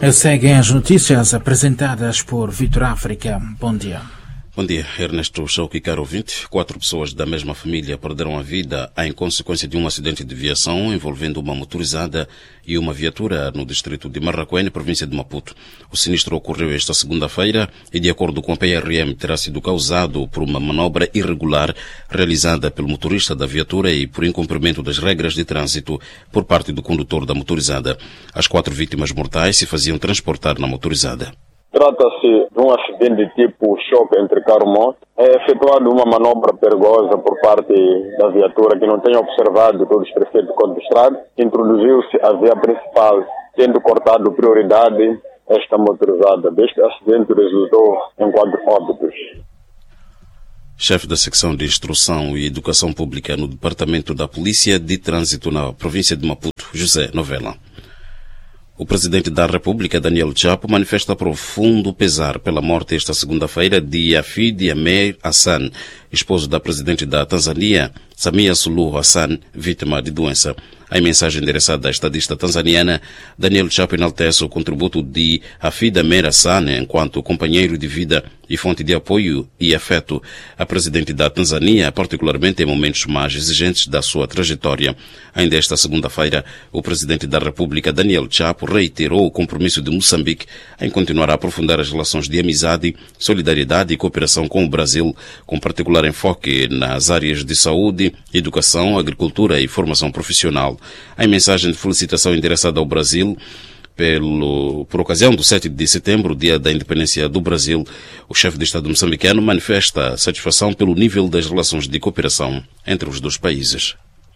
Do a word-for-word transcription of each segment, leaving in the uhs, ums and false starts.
Seguem as notícias apresentadas por Vitor África. Bom dia. Bom dia, Ernesto Chauque, caro ouvinte. Quatro pessoas da mesma família perderam a vida em consequência de um acidente de viação envolvendo uma motorizada e uma viatura no distrito de Marraquém, província de Maputo. O sinistro ocorreu esta segunda-feira e, de acordo com a P R M, terá sido causado por uma manobra irregular realizada pelo motorista da viatura e por incumprimento das regras de trânsito por parte do condutor da motorizada. As quatro vítimas mortais se faziam transportar na motorizada. Trata-se de um acidente de tipo choque entre carro e moto. É efetuada uma manobra perigosa por parte da viatura que não tem observado todos os preceitos do Código de Estrada. Introduziu-se a via principal, tendo cortado prioridade esta motorizada. Deste acidente resultou em quatro óbitos. Chefe da Secção de Instrução e Educação Pública no Departamento da Polícia de Trânsito na província de Maputo, José Novela. O presidente da República, Daniel Chapo, manifesta profundo pesar pela morte esta segunda-feira de Hafid Ameir Hassan, esposo da presidente da Tanzânia, Samia Suluhu Hassan, vítima de doença. Em mensagem endereçada à estadista tanzaniana, Daniel Chapo enaltece o contributo de Hafid Ameir Hassan enquanto companheiro de vida e fonte de apoio e afeto à presidente da Tanzânia, particularmente em momentos mais exigentes da sua trajetória. Ainda esta segunda-feira, o presidente da República, Daniel Chapo, reiterou o compromisso de Moçambique em continuar a aprofundar as relações de amizade, solidariedade e cooperação com o Brasil, com particular enfoque nas áreas de saúde, educação, agricultura e formação profissional. Em mensagem de felicitação endereçada ao Brasil, Pelo, por ocasião do sete de setembro, dia da independência do Brasil, o chefe de Estado moçambicano manifesta satisfação pelo nível das relações de cooperação entre os dois países.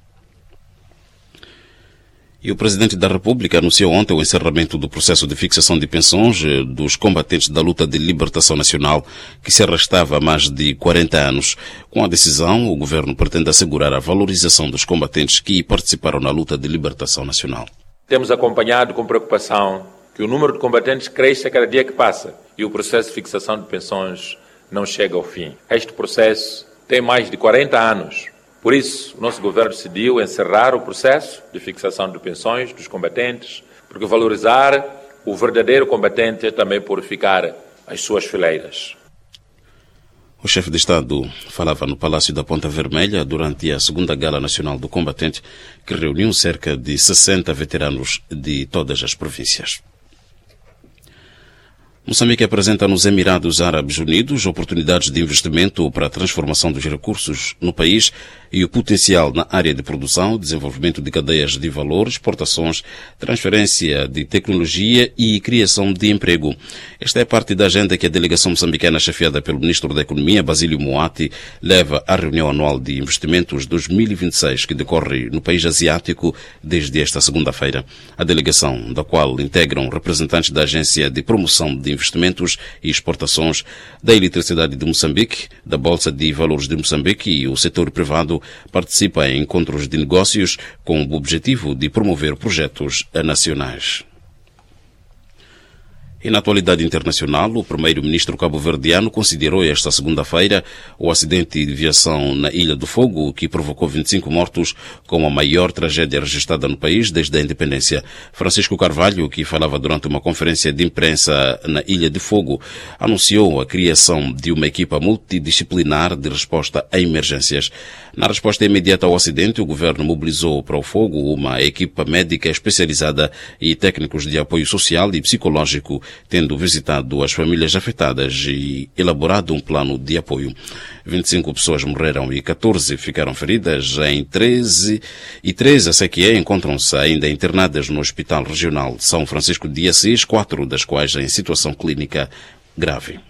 E o Presidente da República anunciou ontem o encerramento do processo de fixação de pensões dos combatentes da luta de libertação nacional, que se arrastava há mais de quarenta anos. Com a decisão, o governo pretende assegurar a valorização dos combatentes que participaram na luta de libertação nacional. Temos acompanhado com preocupação que o número de combatentes cresce a cada dia que passa e o processo de fixação de pensões não chega ao fim. Este processo tem mais de quarenta anos. Por isso, o nosso governo decidiu encerrar o processo de fixação de pensões dos combatentes, porque valorizar o verdadeiro combatente é também purificar as suas fileiras. O chefe de Estado falava no Palácio da Ponta Vermelha durante a segunda Gala Nacional do Combatente, que reuniu cerca de sessenta veteranos de todas as províncias. Moçambique apresenta nos Emirados Árabes Unidos oportunidades de investimento para a transformação dos recursos no país e o potencial na área de produção, desenvolvimento de cadeias de valor, exportações, transferência de tecnologia e criação de emprego. Esta é parte da agenda que a delegação moçambicana, chefiada pelo Ministro da Economia, Basílio Moati, leva à reunião anual de investimentos dois mil e vinte e seis, que decorre no país asiático desde esta segunda-feira. A delegação, da qual integram representantes da Agência de Promoção de Investimentos e Exportações, da Eletricidade de Moçambique, da Bolsa de Valores de Moçambique e o setor privado, participa em encontros de negócios com o objetivo de promover projetos nacionais. E na atualidade internacional, o primeiro-ministro cabo-verdiano considerou esta segunda-feira o acidente de viação na Ilha do Fogo, que provocou vinte e cinco mortos, como a maior tragédia registrada no país desde a independência. Francisco Carvalho, que falava durante uma conferência de imprensa na Ilha de Fogo, anunciou a criação de uma equipa multidisciplinar de resposta a emergências. Na resposta imediata ao acidente, o governo mobilizou para o fogo uma equipa médica especializada e técnicos de apoio social e psicológico, tendo visitado as famílias afetadas e elaborado um plano de apoio. vinte e cinco pessoas morreram e catorze ficaram feridas em treze e três A C Q E encontram-se ainda internadas no Hospital Regional de São Francisco de Assis, quatro das quais em situação clínica grave.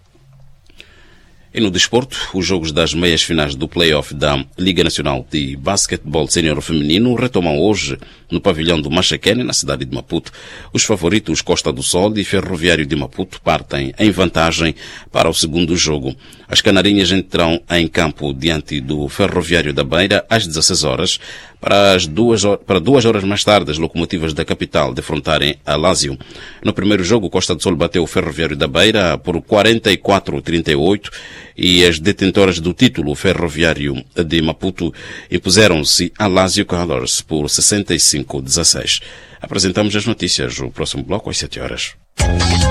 E no desporto, os jogos das meias finais do play-off da Liga Nacional de Basquetebol Sénior Feminino retomam hoje no pavilhão do Machaquene, na cidade de Maputo. Os favoritos Costa do Sol e Ferroviário de Maputo partem em vantagem para o segundo jogo. As canarinhas entrarão em campo diante do Ferroviário da Beira às dezasseis horas, para, as duas, para duas horas mais tarde as locomotivas da capital defrontarem a Lásio. No primeiro jogo, Costa do Sol bateu o Ferroviário da Beira por quarenta e quatro a trinta e oito e as detentoras do título, Ferroviário de Maputo, impuseram-se a Lásio Colors por sessenta e cinco a dezasseis. Apresentamos as notícias, o próximo bloco às sete horas.